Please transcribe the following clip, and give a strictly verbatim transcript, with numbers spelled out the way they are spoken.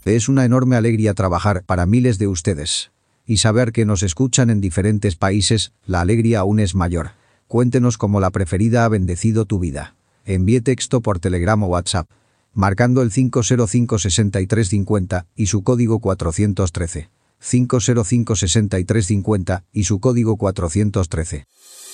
Es una enorme alegría trabajar para miles de ustedes. Y saber que nos escuchan en diferentes países, la alegría aún es mayor. Cuéntenos cómo la preferida ha bendecido tu vida. Envíe texto por Telegram o WhatsApp, marcando el cinco cero cinco, sesenta y tres cincuenta y su código cuatrocientos trece. cinco cero cinco, sesenta y tres cincuenta y su código cuatrocientos trece.